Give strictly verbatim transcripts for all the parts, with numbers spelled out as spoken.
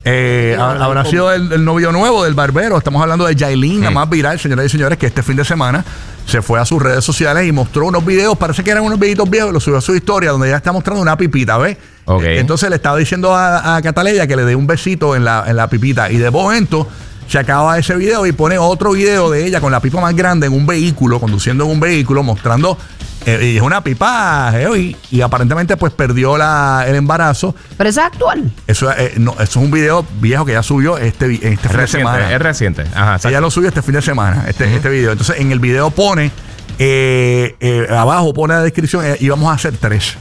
Eh, no, no, habrá no, sido el, el novio nuevo del barbero. Estamos hablando de Yailin, mm. la más viral, señoras y señores, que este fin de semana se fue a sus redes sociales y mostró unos videos. Parece que eran unos videitos viejos, lo subió a su historia, donde ella está mostrando una pipita, ¿ves? Okay. Entonces le estaba diciendo a, a Cataleya que le dé un besito en la, en la pipita. Y de momento se acaba ese video y pone otro video de ella con la pipa más grande en un vehículo, conduciendo en un vehículo, mostrando. Eh, y es una pipa heavy, y aparentemente pues perdió la, el embarazo. Pero eso es actual. Eso, eh, no, eso es un video viejo que ella subió este, este fin reciente, de semana. Es reciente. Ajá, ella lo subió este fin de semana, este, uh-huh. este video. Entonces en el video pone, eh, eh, abajo pone la descripción, eh, íbamos a hacer tres.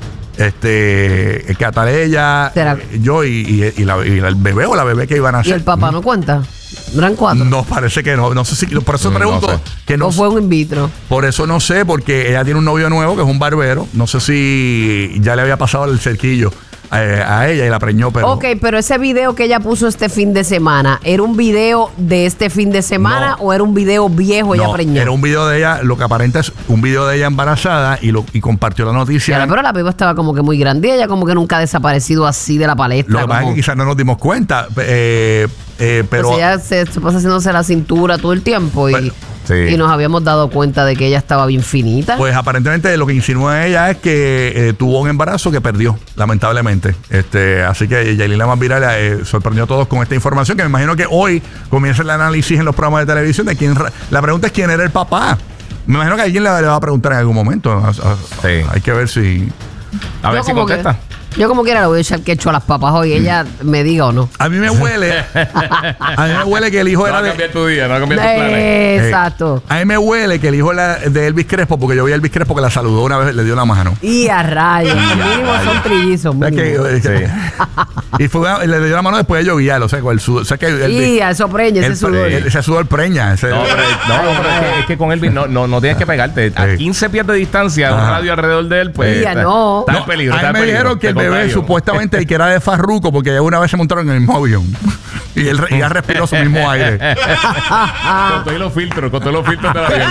Este, Cataleya, eh, yo y, y, y, la, y el bebé o la bebé que iban a hacer. ¿Y el papá no cuenta? ¿Eran cuatro? No, parece que no. No sé si. Por eso no, pregunto. No sé. Que no, ¿O fue un in vitro? Por eso no sé, porque ella tiene un novio nuevo que es un barbero. No sé si ya le había pasado el cerquillo eh, a ella y la preñó, pero. Ok, pero ese video que ella puso este fin de semana, ¿era un video de este fin de semana no. o era un video viejo ella no, preñó? Era un video de ella, lo que aparenta es un video de ella embarazada y, lo, y compartió la noticia. Claro, pero la pipa estaba como que muy grande y ella como que nunca ha desaparecido así de la palestra. Lo que pasa como... es que quizás no nos dimos cuenta. Eh, eh, pero pues ella se, se pasa haciéndose la cintura todo el tiempo y, pero, sí. y nos habíamos dado cuenta de que ella estaba bien finita. Pues aparentemente lo que insinúa ella es que eh, tuvo un embarazo que perdió, lamentablemente. Este, así que Yailin, la más viral, eh, sorprendió a todos con esta información, que me imagino que hoy comienza el análisis en los programas de televisión de quién. La pregunta es quién era el papá. Me imagino que alguien le, le va a preguntar en algún momento. A, a, sí. Hay que ver si. A ver yo si contesta. Que, yo como quiera le voy a echar quecho a las papas hoy, ella me diga o no. A mí me huele. a mí me huele que el hijo no era va a cambiar tu día, no va a cambiar tus planes. Exacto. Eh, a mí me huele que el hijo era de Elvis Crespo, porque yo vi a Elvis Crespo que la saludó una vez, le dio la mano. Y a rayos. Mínimo son trillizos. Que, sí. Y fue una, le dio la mano después de lloviar, o sea, con el sudor. O sea, que el, y a eso preña, ese sudor. Ese sudor preña. Ese, no, pero, no, pero es, que, es que con Elvis no, no, no tienes que pegarte. A quince pies de distancia, un radio alrededor de él, pues. Está, no. está en peligro. A mí me dijeron que el bebé supuestamente y que era de Farruko, porque una vez se montaron en el mismo avión y él ya respiró su mismo aire. Con todos los filtros, con todos los filtros del avión.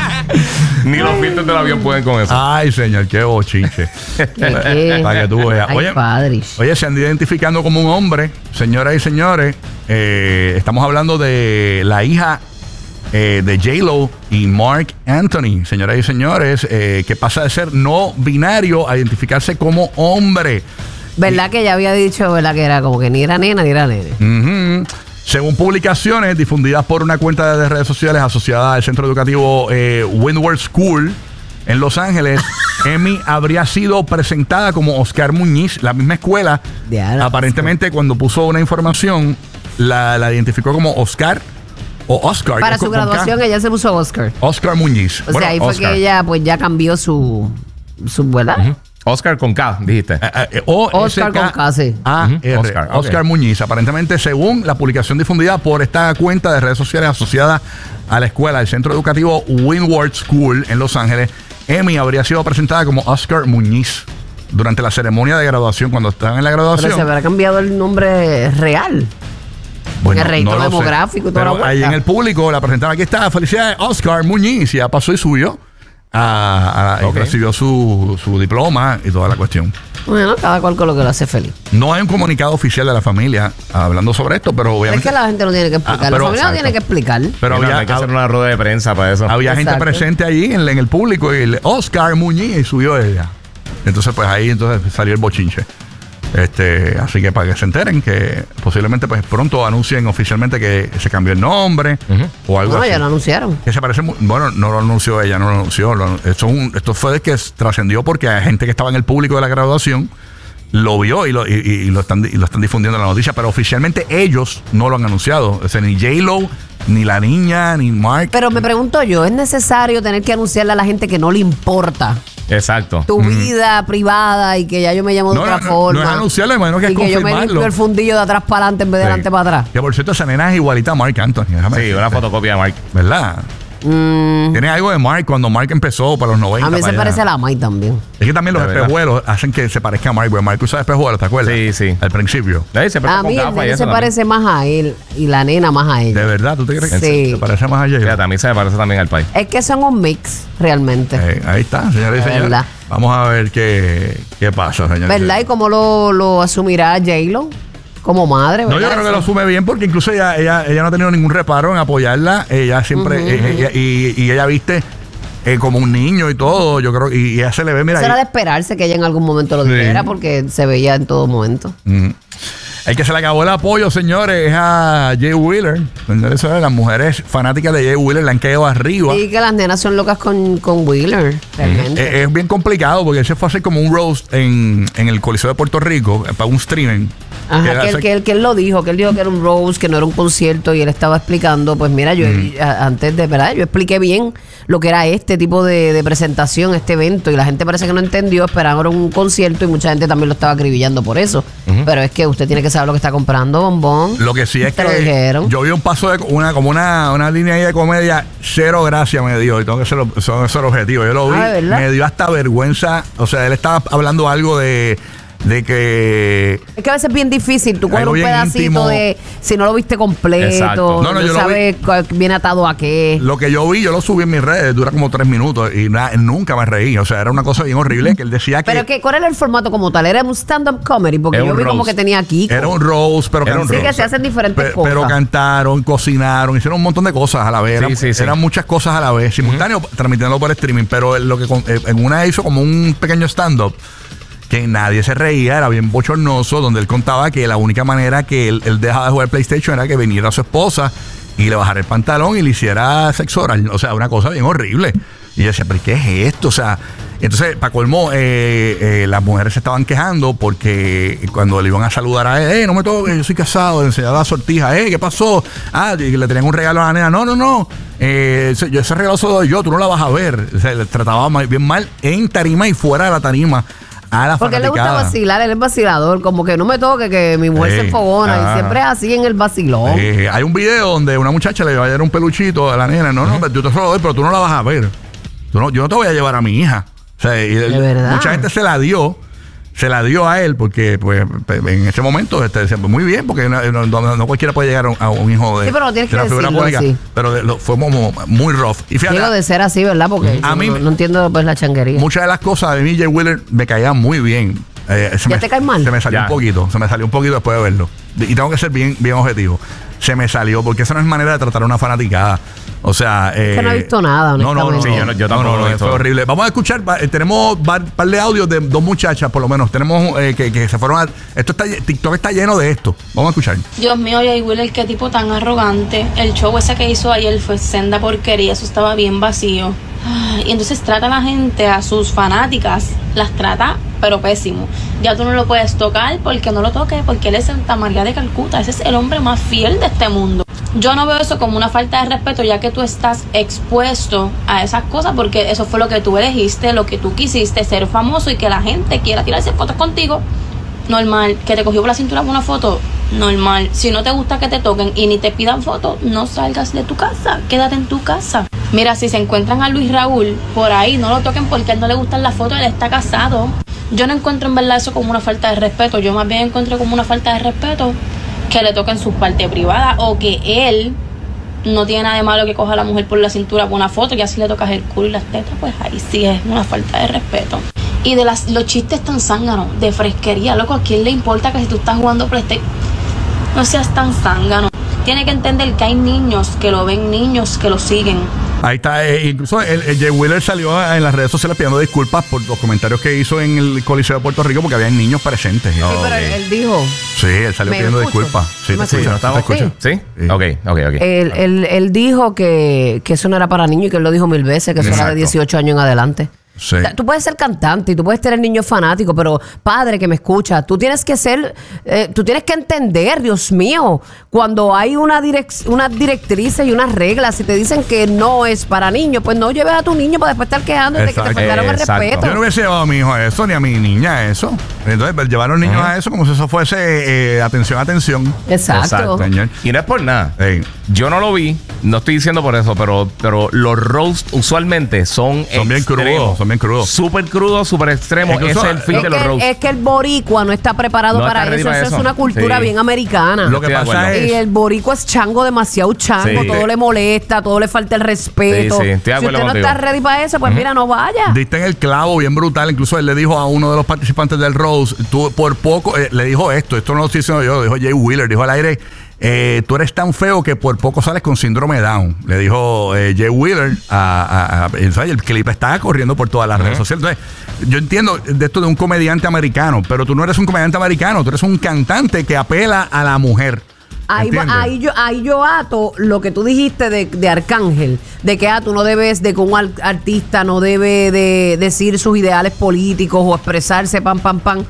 Ni los filtros del avión pueden con eso. Ay, señor, qué bochinche. Para que tú veas. Ay, oye, padres. oye, se anda identificando como un hombre, señoras y señores. Eh, estamos hablando de la hija Eh, de J-Lo y Marc Anthony, señoras y señores, eh, que pasa de ser no binario a identificarse como hombre. ¿Verdad y, que ya había dicho, verdad, que era como que ni era nena ni era nene? Uh-huh. Según publicaciones difundidas por una cuenta de redes sociales asociada al centro educativo eh, Windward School en Los Ángeles, Emi habría sido presentada como Oscar Muñiz, la misma escuela. Diana, aparentemente, Oscar. Cuando puso una información, la, la identificó como Oscar. O Oscar. Para su graduación ella se puso Oscar. Oscar Muñiz. O bueno, sea, ahí Oscar. Fue que ella pues ya cambió su, su ¿verdad? Uh-huh. Oscar con K, dijiste. Eh, eh, o Oscar con K, sí. A R. Uh-huh. Oscar, okay. Oscar Muñiz. Aparentemente, según la publicación difundida por esta cuenta de redes sociales asociada a la escuela del centro educativo Windward School en Los Ángeles, Emi habría sido presentada como Oscar Muñiz durante la ceremonia de graduación, cuando estaban en la graduación. Pero se habrá cambiado el nombre real. Bueno, el registro no demográfico y toda la vuelta. Ahí en el público la presentaron. Aquí está, felicidades, Oscar Muñiz. Ya pasó y subió. A, a, okay. Y recibió su, su diploma y toda la cuestión. Bueno, cada cual con lo que lo hace feliz. No hay un comunicado oficial de la familia hablando sobre esto, pero obviamente. Es que la gente no tiene que explicar. Ah, pero, la familia exacto. no tiene que explicar. Pero había, hay que hacer una rueda de prensa para eso. Había exacto. gente presente allí en, en el público y el Oscar Muñiz y subió ella. Entonces, pues ahí entonces salió el bochinche. Este, así que para que se enteren que posiblemente pues pronto anuncien oficialmente que se cambió el nombre uh-huh. o algo no, así. No, ya lo anunciaron. Que se parece muy, bueno, no lo anunció ella, no lo anunció. Lo, esto, un, esto fue de que trascendió porque hay gente que estaba en el público de la graduación lo vio y lo, y, y lo, están, y lo están difundiendo en la noticia, pero oficialmente ellos no lo han anunciado. O sea, ni J-Lo, ni la niña, ni Mark. Pero me pregunto yo, ¿es necesario tener que anunciarle a la gente que no le importa? Exacto. Tu mm. vida privada y que ya yo me llamo de no, otra no, forma. No es anunciarlo, imagino que y es que yo confirmarlo. me limpio el fundillo de atrás para adelante en vez de sí. adelante para atrás. Que por cierto, esa nena es igualita a Marc Anthony. Sí, decirte. Una fotocopia de Marc. ¿Verdad? Mm. Tiene algo de Marc cuando Marc empezó para los noventa. A mí se parece a la Mai también. Es que también los espejuelos hacen que se parezca a Marc, porque Marc usa espejuelos, ¿te acuerdas? Sí, sí. Al principio. Sí, se a mí el nene se parece más a él y la nena más a ella. ¿De verdad? ¿Tú te crees sí. que se parece más a ella? Ya, también se parece también al país. Es que son un mix, realmente. Eh, ahí está, señores y señores. ¿Verdad? Vamos a ver qué, qué pasa, señores. ¿Verdad? ¿Y cómo lo, lo asumirá J-Lo? como madre, ¿verdad? No, yo creo que lo asume bien porque incluso ella, ella, ella no ha tenido ningún reparo en apoyarla. Ella siempre, uh-huh. eh, ella, y, y ella viste eh, como un niño y todo. Yo creo, y, y ella se le ve, mira. Eso era de esperarse que ella en algún momento lo dijera, sí. porque se veía en todo momento. Uh-huh. El que se le acabó el apoyo, señores, es a Jay Wheeler. Señores, las mujeres fanáticas de Jay Wheeler le han caído arriba. Sí, que las nenas son locas con, con Wheeler, realmente. Es, es bien complicado porque él se fue a hacer como un roast en, en el Coliseo de Puerto Rico para un streaming. Ajá, que, que, él, que, él, que él lo dijo, que él dijo que era un roast, que no era un concierto, y él estaba explicando, pues mira, yo mm. a, antes de, ¿verdad? Yo expliqué bien lo que era este tipo de, de presentación, este evento, y la gente parece que no entendió, esperaban un concierto, y mucha gente también lo estaba acribillando por eso. Uh-huh. Pero es que usted tiene que saber lo que está comprando, bombón. Lo que sí es que lo dijeron. Yo vi un paso de una, como una, una línea ahí de comedia, cero gracia me dio, y tengo que ser, son esos objetivos. Yo lo vi, ah, me dio hasta vergüenza, o sea, él estaba hablando algo de de que es que a veces es bien difícil tú coger un pedacito íntimo. De si no lo viste completo, no, no, no sabes bien atado a qué. Lo que yo vi, yo lo subí en mis redes, dura como tres minutos y na, nunca me reí, o sea, era una cosa bien horrible que él decía que. Pero que ¿cuál era el formato como tal? Era un stand-up comedy, porque yo vi roast. Como que tenía aquí. Era un roast, pero era un sí roast. Que se hacen diferentes Pe- cosas. Pero cantaron, cocinaron, hicieron un montón de cosas a la vez. Sí, eran, sí, sí. eran muchas cosas a la vez, simultáneo, uh-huh. transmitiéndolo por streaming, pero lo que en una hizo como un pequeño stand-up que nadie se reía, era bien bochornoso, donde él contaba que la única manera que él, él dejaba de jugar PlayStation era que viniera su esposa y le bajara el pantalón y le hiciera sexo oral. O sea, una cosa bien horrible. Y yo decía, ¿pero qué es esto? O sea, entonces, para colmo, eh, eh, las mujeres se estaban quejando porque cuando le iban a saludar a él, eh, no me toques, yo soy casado, le enseñaba la sortija, eh, ¿qué pasó? Ah, y le tenían un regalo a la nena. No, no, no. Eh, yo ese regalo se lo doy yo, tú no la vas a ver. O sea, le trataba bien mal en tarima y fuera de la tarima. A la porque fanaticada. Le gusta vacilar, él es vacilador, como que no me toque que mi mujer eh, se enfogona ah, y siempre es así en el vacilón. Eh, hay un video donde una muchacha le va a llevar un peluchito a la nena, no, no, uh-huh. yo te lo doy, pero tú no la vas a ver. Tú no, yo no te voy a llevar a mi hija. O sea, y ¿de verdad? Mucha gente se la dio, se la dio a él porque pues en ese momento este, decía, muy bien, porque no, no, no cualquiera puede llegar a un, a un hijo de, sí, pero no tienes de que una figura pública, así. Pero de, lo, fue como muy rough. Y fíjate, digo de ser así, ¿verdad? Porque a mí, no, no entiendo pues la changuería. Muchas de las cosas de mí, Jay Wheeler, me caían muy bien. Eh, se ¿Ya me, te cae mal? Se me salió ya. un poquito, se me salió un poquito después de verlo. Y tengo que ser bien, bien objetivo. Se me salió, porque esa no es manera de tratar a una fanaticada. O sea, eh, es que no he visto nada, no, no, no, sí, yo, no, yo tampoco no, no, no, fue horrible. Vamos a escuchar, va, eh, tenemos un par de audios de dos muchachas, por lo menos. Tenemos eh, que, que se fueron a. Esto está, TikTok está lleno de esto. Vamos a escuchar. Dios mío, Jay Wheeler, qué tipo tan arrogante. El show ese que hizo ayer fue senda porquería, eso estaba bien vacío. Y entonces trata a la gente, a sus fanáticas, las trata pero pésimo. Ya tú no lo puedes tocar porque no lo toques, porque él es Santa María de Calcuta, ese es el hombre más fiel de este mundo. Yo no veo eso como una falta de respeto, ya que tú estás expuesto a esas cosas, porque eso fue lo que tú elegiste, lo que tú quisiste, ser famoso y que la gente quiera tirarse fotos contigo. Normal. Que te cogió por la cintura con una foto, normal. Si no te gusta que te toquen y ni te pidan fotos, no salgas de tu casa, quédate en tu casa. Mira, si se encuentran a Luis Raúl por ahí, no lo toquen porque a él no le gustan las fotos, él está casado. Yo no encuentro en verdad eso como una falta de respeto, yo más bien encuentro como una falta de respeto que le toquen su parte privada, o que él no tiene nada de malo que coja a la mujer por la cintura por una foto y así le tocas el culo y las tetas, pues ahí sí es una falta de respeto. Y de las, los chistes tan zánganos, de fresquería, loco, ¿a quién le importa que si tú estás jugando PlayStation? No seas tan zángano. Tiene que entender que hay niños que lo ven, niños que lo siguen. Ahí está, eh, incluso el, el Jay Wheeler salió en las redes sociales pidiendo disculpas por los comentarios que hizo en el Coliseo de Puerto Rico porque había niños presentes. Sí, pero él, él dijo. Sí, él salió pidiendo escucho? disculpas. Sí, ¿Me te escucho, escucho? ¿no te escucho? ¿Sí? Sí. Ok, ok, ok. Él, él, él dijo que, que eso no era para niños y que él lo dijo mil veces, que eso Exacto. era de dieciocho años en adelante. Sí. Tú puedes ser cantante y tú puedes tener niños fanáticos, pero padre que me escucha, tú tienes que ser, eh, tú tienes que entender, Dios mío, cuando hay una direc- unas directrices y unas reglas, si te dicen que no es para niños, pues no lleves a tu niño para después estar quejándote de que te faltaron el Exacto. respeto. Yo no hubiese llevado a mi hijo a eso, ni a mi niña a eso. Entonces, pues, llevar a los niños uh-huh. a eso como si eso fuese eh, atención, atención. Exacto. Exacto. Señor. Y no es por nada. Hey. Yo no lo vi, no estoy diciendo por eso, pero, pero los roasts usualmente son Son bien crudos, son bien crudo. Súper crudo, súper extremo. Incluso, Ese es el fin Es de los que, roasts. es que el boricua no está preparado No para está ready eso. para Eso eso. es una cultura Sí. bien americana. Lo que Estoy de pasa acuerdo. es... Y el boricua es chango, demasiado chango, Sí. todo le molesta, todo le falta el respeto. Sí, sí, estoy de si acuerdo usted no contigo. está ready para eso, pues mira, no vaya. Diste en el clavo bien brutal. Incluso él le dijo a uno de los participantes del Rose, tú por poco, eh, le dijo esto, esto no lo estoy diciendo yo, lo dijo Jay Wheeler, dijo al aire, eh, tú eres tan feo que por poco sales con síndrome de Down. Le dijo eh, Jay Wheeler a, a, a- a- el clip estaba corriendo por todas las redes sociales. Entonces, yo entiendo de esto de un comediante americano, pero tú no eres un comediante americano, tú eres un cantante que apela a la mujer. Ahí, va- ¿Entiendes? ahí, yo, ahí yo ato lo que tú dijiste de, de Arcángel, de que ah, tú no debes, de que un al- artista no debe de decir sus ideales políticos o expresarse, pam, pam, pam.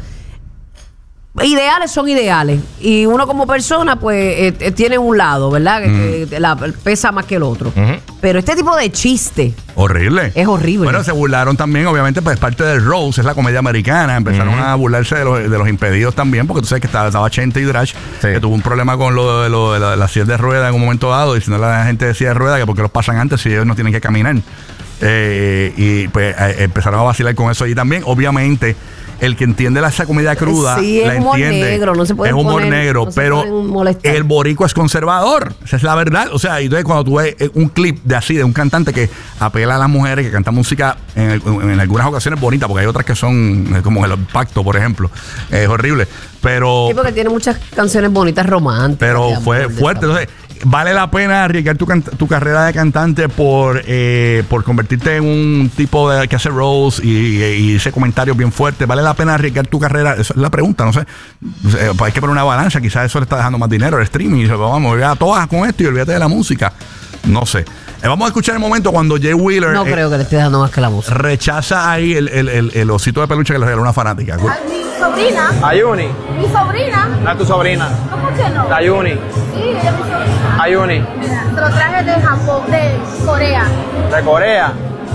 Ideales son ideales y uno como persona pues eh, eh, tiene un lado, ¿verdad? Que, que la- pesa más que el otro. Ujú. Pero este tipo de chiste Horrible. es horrible. Bueno, se burlaron también, obviamente, pues parte del Rose, es la comedia americana. Empezaron a burlarse de los, de los impedidos también, porque tú sabes que estaba, estaba Chente y Drash, Sí. que tuvo un problema con lo de, lo de la, la silla de ruedas en un momento dado, diciendo a la gente de silla de ruedas que porque los pasan antes si ellos no tienen que caminar. Eh, y pues eh, empezaron a vacilar con eso allí también. Obviamente, el que entiende la, esa comida cruda, Sí, es la humor entiende. negro, no se pueden Es humor poner- negro, no se pero pueden molestar. el boricua es conservador. Esa es la verdad. O sea, y entonces cuando tú ves eh, un clip de así, de un cantante que apela a las mujeres, que canta música en, el- en algunas ocasiones bonita, porque hay otras que son eh, como el Pacto, por ejemplo. Es horrible. Pero, Sí, porque tiene muchas canciones bonitas románticas. pero de amor, fue de fuerte. esa- Entonces, ¿vale la pena arriesgar tu, can- tu carrera de cantante por, eh, por convertirte en un tipo de que hace roast y, y ese comentario bien fuerte? ¿Vale la pena arriesgar tu carrera? Esa es la pregunta, no sé. Eh, pues hay que poner una balanza, quizás eso le está dejando más dinero el streaming. Y dice, vamos, voy a todas con esto y olvídate de la música. No sé. Eh, vamos a escuchar el momento cuando Jay Wheeler No eh, creo que le esté dando más que la música. rechaza ahí el, el, el, el osito de peluche que le regaló una fanática. A mi sobrina. Ayuni, Mi sobrina. no es tu sobrina. ¿Cómo que no? Ayuni, Sí, ella es mi sobrina. Ayuni, Mira, se lo traje de Japón, de Corea. de Corea.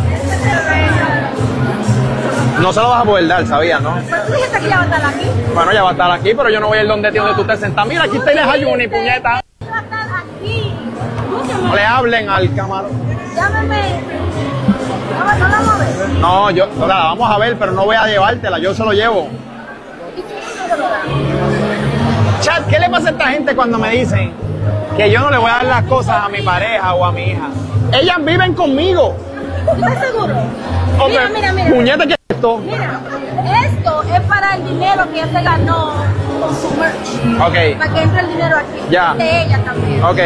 No se lo vas a poder dar, ¿sabías, no? Pero tú dijiste que ella va a estar aquí. Bueno, ya va a estar aquí, pero yo no voy a ir donde ti, donde tú te sentas. Mira, aquí tienes Ayuni, puñeta. Ella va a estar aquí. Escúchame. No le hablen al camarón. Llámeme. No, no la vamos a ver. No, yo, no, la vamos a ver, pero no voy a llevártela, yo se lo llevo. ¿Y si no se lo da? Chat, ¿qué le pasa a esta gente cuando me dicen que yo no le voy a dar las cosas a mi pareja o a mi hija? Ellas viven conmigo. ¿Estás seguro? Hombre, Mira, mira, mira. puñeta, ¿qué es esto? Mira, esto es para el dinero que ella se ganó con su merch. Ok, Para que entre el dinero aquí. Ya. De ella también. ok.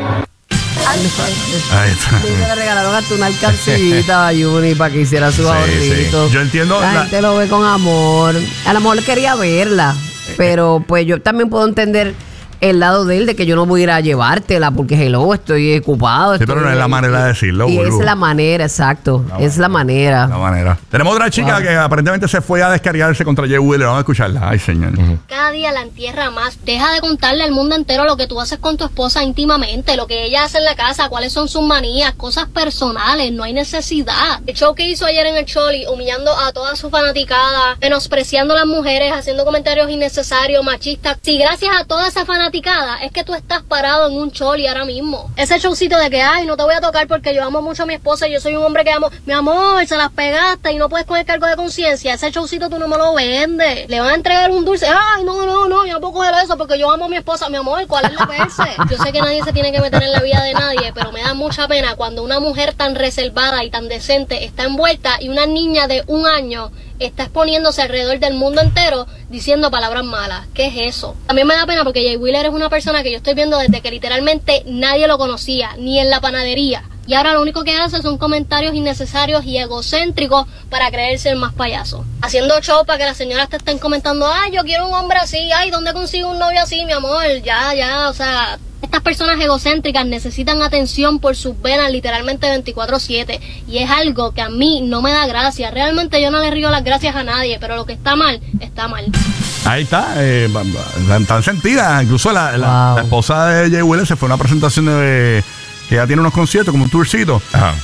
Ahí está. Sí, le regalaron hasta una alcancita a Juni para que hiciera sus Sí, ahorritos. sí. Yo entiendo La, la- gente lo ve con amor. A lo mejor quería verla, pero pues yo también puedo entender el lado de él de que yo no voy a ir a llevártela porque hello, estoy ocupado. Sí, pero estoy- no es la manera de decirlo, Y boludo. es la manera, exacto. es la manera. La manera. Tenemos otra chica Wow. que aparentemente se fue a descargarse contra Jay Wheeler. Vamos a escucharla. Ay, señor. Cada día la entierra más. Deja de contarle al mundo entero lo que tú haces con tu esposa íntimamente, lo que ella hace en la casa, cuáles son sus manías, cosas personales, no hay necesidad. El show que hizo ayer en el Choli, humillando a toda su fanaticada, menospreciando a las mujeres, haciendo comentarios innecesarios, machistas. Si gracias a toda esa fanaticada es que tú estás parado en un Choli ahora mismo. Ese showcito de que, ay, no te voy a tocar porque yo amo mucho a mi esposa y yo soy un hombre que amo, mi amor, se las pegaste y no puedes coger cargo de conciencia. Ese showcito tú no me lo vendes. Le van a entregar un dulce. Ay, no, no, no, yo no puedo coger eso porque yo amo a mi esposa. Mi amor, ¿cuál es la perse? Yo sé que nadie se tiene que meter en la vida de nadie, pero me da mucha pena cuando una mujer tan reservada y tan decente está envuelta y una niña de un año está exponiéndose alrededor del mundo entero diciendo palabras malas. ¿Qué es eso? También me da pena porque Jay Wheeler es una persona que yo estoy viendo desde que literalmente nadie lo conocía, ni en la panadería. Y ahora lo único que hace son comentarios innecesarios y egocéntricos para creerse el más payaso. Haciendo show para que las señoras te estén comentando, ay, yo quiero un hombre así, ay, ¿dónde consigo un novio así, mi amor? Ya, ya, o sea... Estas personas egocéntricas necesitan atención por sus venas literalmente veinticuatro siete y es algo que a mí no me da gracia. Realmente yo no le río las gracias a nadie, pero lo que está mal, está mal. Ahí está. Eh, ba- ba- tan sentida. Incluso la, la- Wow. la esposa de Jay Wheeler se fue a una presentación de que ella tiene unos conciertos, como un tourcito. Ajá.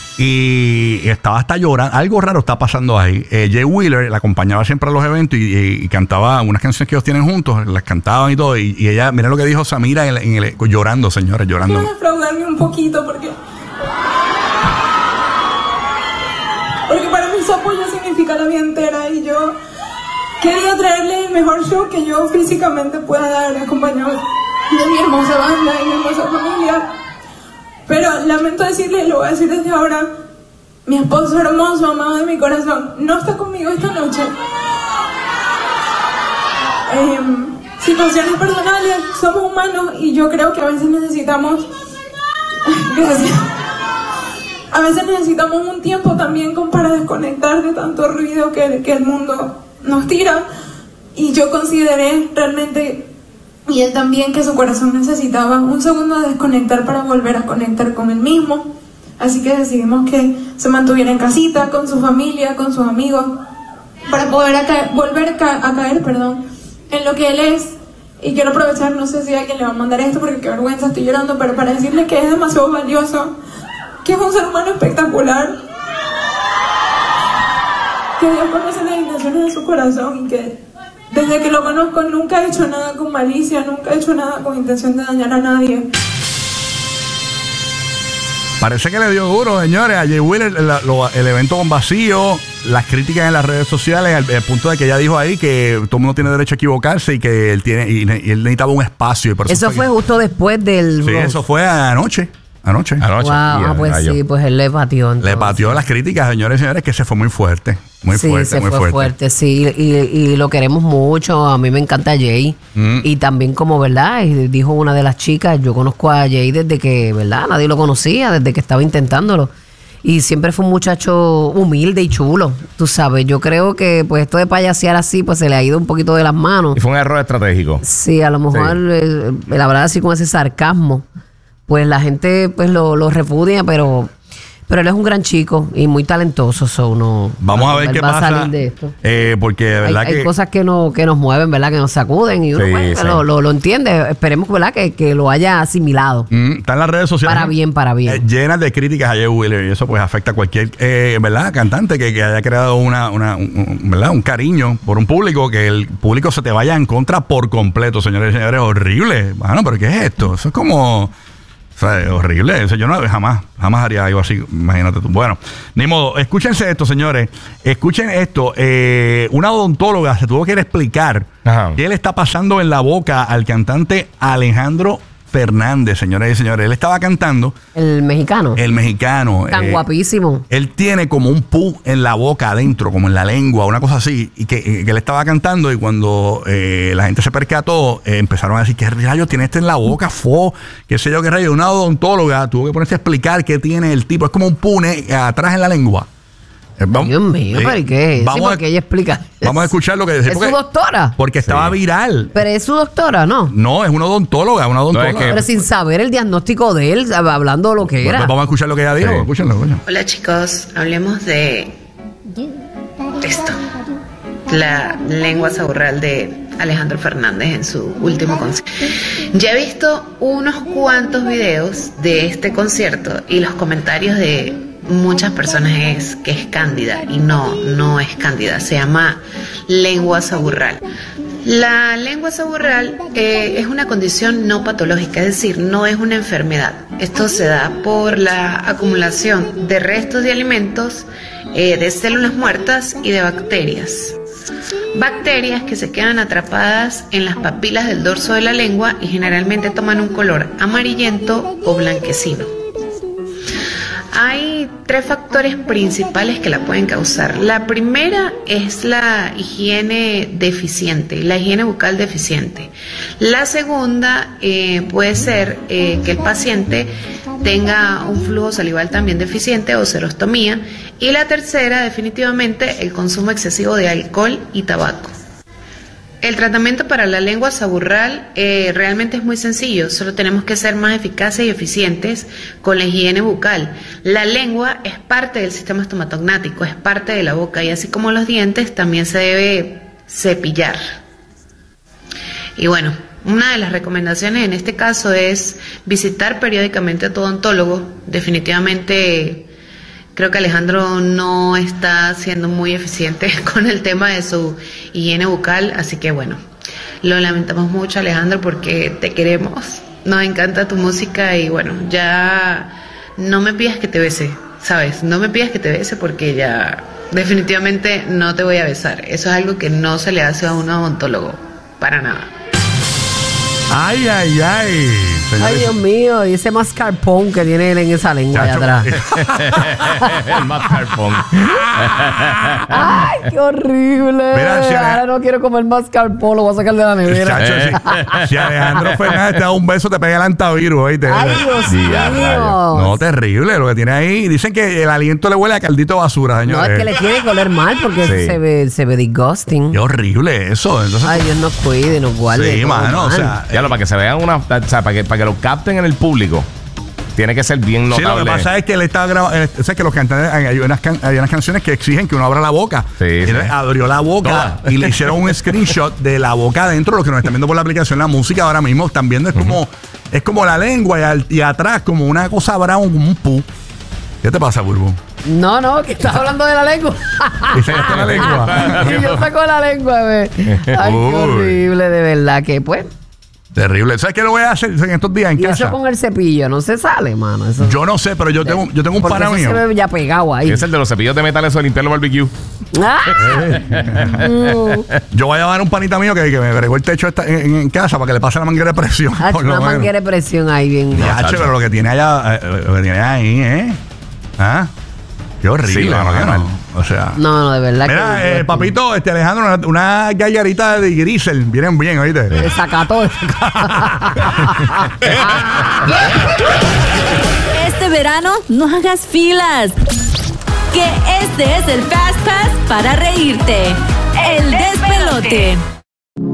Y estaba hasta llorando. Algo raro está pasando ahí. Eh, Jay Wheeler la acompañaba siempre a los eventos y, y- y cantaba unas canciones que ellos tienen juntos, las cantaban y todo. Y, y ella, mira lo que dijo Samira en el, en el- llorando, señores, llorando. Quiero defraudarme un poquito porque. Porque para mí su apoyo significa la vida entera y yo quería traerle el mejor show que yo físicamente pueda dar, acompañado de mi hermosa banda y mi hermosa familia. Pero lamento decirle, lo voy a decir desde ahora, mi esposo hermoso, amado de mi corazón, no está conmigo esta noche. Eh, situaciones personales, somos humanos y yo creo que a veces necesitamos... Gracias. A veces necesitamos un tiempo también como para desconectar de tanto ruido que, que el mundo nos tira. Y yo consideré realmente, y él también, que su corazón necesitaba un segundo de desconectar para volver a conectar con él mismo. Así que decidimos que se mantuviera en casita, con su familia, con sus amigos, para poder a caer, volver ca a caer perdón, en lo que él es. Y quiero aprovechar, no sé si alguien le va a mandar esto porque qué vergüenza, estoy llorando, pero para decirle que es demasiado valioso, que es un ser humano espectacular, que Dios conoce las intenciones de su corazón y que desde que lo conozco nunca ha hecho nada con malicia, nunca ha hecho nada con intención de dañar a nadie. Parece que le dio duro, señores, a Jay Wheeler el, el, el evento con vacío, las críticas en las redes sociales, al, al punto de que ella dijo ahí que todo el mundo tiene derecho a equivocarse y que él tiene y, y él necesitaba un espacio. Y por eso, eso fue, fue justo después del... Sí, eso fue anoche. Anoche. Anoche. Wow, ah, pues rayo. Sí, pues él le pateó. Entonces. Le pateó las críticas, señores y señores, que se fue muy fuerte. Muy sí, fuerte, se muy fue fuerte. fuerte, sí. Y, y lo queremos mucho. A mí me encanta Jay. Mm. Y también, como, ¿verdad? Y dijo una de las chicas, yo conozco a Jay desde que, ¿verdad? Nadie lo conocía, desde que estaba intentándolo. Y siempre fue un muchacho humilde y chulo, tú sabes. Yo creo que pues esto de payasear así, pues se le ha ido un poquito de las manos. Y fue un error estratégico. Sí, a lo mejor, sí. eh, la verdad, así con ese sarcasmo, pues la gente pues lo, lo repudia, pero pero él es un gran chico y muy talentoso. So no, Vamos a ver qué va pasa. A salir de esto. Eh, porque de verdad hay, que... hay cosas que, no, que nos mueven, ¿verdad? Que nos sacuden y uno sí, pues, sí. Lo, lo, lo entiende. Esperemos, ¿verdad? Que, que lo haya asimilado. Mm, está en las redes sociales. Para bien, para bien. Eh, llenas de críticas a Jay Wheeler y eso pues afecta a cualquier, eh, ¿verdad? Cantante que, que haya creado una, una un, ¿verdad? Un cariño por un público, que el público se te vaya en contra por completo, señores y señores. Horrible. Bueno, pero ¿qué es esto? Eso es como... O sea, es horrible. O sea, yo no, jamás, jamás haría algo así. Imagínate tú. Bueno, ni modo. Escúchense esto, señores. Escuchen esto. Eh, una odontóloga se tuvo que ir a explicar Ajá. qué le está pasando en la boca al cantante Alejandro Fernández, señores y señores. Él estaba cantando. El mexicano. El mexicano. Tan eh, guapísimo. Él tiene como un pu en la boca adentro, como en la lengua, una cosa así. Y que, que él estaba cantando y cuando eh, la gente se percató, eh, empezaron a decir, ¿qué rayos tiene este en la boca? Fo, qué sé yo, qué rayos. Una odontóloga tuvo que ponerse a explicar qué tiene el tipo. Es como un pune atrás en la lengua. Vamos, Dios mío, sí, ¿pero qué? Vamos sí, porque a, ella explica. Vamos a escuchar lo que dice. ¿Es su doctora? Porque estaba sí. viral. Pero es su doctora, ¿no? No, es una odontóloga, una odontóloga. No, es que, pero sin saber el diagnóstico de él, hablando lo que bueno, era. Pues vamos a escuchar lo que ella dijo. Sí. Escúchenlo, escúchenlo. Hola chicos, hablemos de esto. La lengua saburral de Alejandro Fernández en su último concierto. Ya he visto unos cuantos videos de este concierto y los comentarios de muchas personas es que es cándida y no, no es cándida, se llama lengua saburral. La lengua saburral eh, es una condición no patológica, es decir, no es una enfermedad. Esto se da por la acumulación de restos de alimentos, eh, de células muertas y de bacterias. Bacterias que se quedan atrapadas en las papilas del dorso de la lengua y generalmente toman un color amarillento o blanquecino. Hay tres factores principales que la pueden causar. La primera es la higiene deficiente, la higiene bucal deficiente. La segunda eh, puede ser eh, que el paciente tenga un flujo salival también deficiente o serostomía. Y la tercera, definitivamente, el consumo excesivo de alcohol y tabaco. El tratamiento para la lengua saburral eh, realmente es muy sencillo, solo tenemos que ser más eficaces y eficientes con la higiene bucal. La lengua es parte del sistema estomatognático, es parte de la boca y así como los dientes también se debe cepillar. Y bueno, una de las recomendaciones en este caso es visitar periódicamente a tu odontólogo. Definitivamente creo que Alejandro no está siendo muy eficiente con el tema de su higiene bucal, así que bueno, lo lamentamos mucho, Alejandro, porque te queremos, nos encanta tu música y bueno, ya no me pidas que te bese, ¿sabes? No me pidas que te bese porque ya definitivamente no te voy a besar. Eso es algo que no se le hace a un odontólogo, para nada. Ay, ay, ay. Señores. Ay, Dios mío, y ese mascarpone que tiene él en esa lengua allá atrás. El mascarpone. Ay, qué horrible. Mira, si Ahora no quiero comer mascarpone, lo voy a sacar de la nevera. Chacho, si, si Alejandro Fernández te da un beso, te pega el antivirus, ¿oíste? Ay, Dios mío. No, terrible lo que tiene ahí. Dicen que el aliento le huele a caldito de basura, señor. No, es que le tiene que oler mal porque sí. se ve se ve disgusting. Qué horrible eso. Entonces, ay, Dios nos cuide, nos guarde. Sí, mano, o sea, ya lo para que se vean una, o sea, para que, para que lo capten en el público, tiene que ser bien notable. Sí, lo que pasa es que él estaba grabando, o sea, que los cantantes, hay unas, can, hay unas canciones que exigen que uno abra la boca. Sí, y sí. abrió la boca Toda. y le hicieron un screenshot de la boca adentro. Los que nos están viendo por la aplicación, la música ahora mismo están viendo es como, uh-huh. es como la lengua y, al, y atrás como una cosa brown, como un pu. ¿Qué te pasa, Burbu? No, no, que estás hablando de la lengua. ¿Y se la lengua? Y yo saco la lengua, ve. Ay, qué horrible, de verdad que pues. Terrible. ¿Sabes qué lo voy a hacer en estos días en y casa? Eso con el cepillo no se sale, mano. Eso yo no sé, pero yo tengo, yo tengo un pana mío. Se ve ya pegado ahí. Es el de los cepillos de metal, eso de limpiar los barbecue. Ah. Yo voy a llamar a un panita mío que, que me agregó el techo esta, en, en casa para que le pase la manguera de presión. Ah, una manguera de presión ahí bien. Ya, no, pero lo que tiene allá, eh, lo que tiene ahí, ¿eh? ¿Ah? Qué horrible, sí, mano, qué mal. O sea. No, no, de verdad. Mira, que eh, papito, este Alejandro, una, una gallarita de grisel. Vienen bien, oíste. El sacato. Este verano no hagas filas. Que este es el Fast Pass para reírte. El despelote.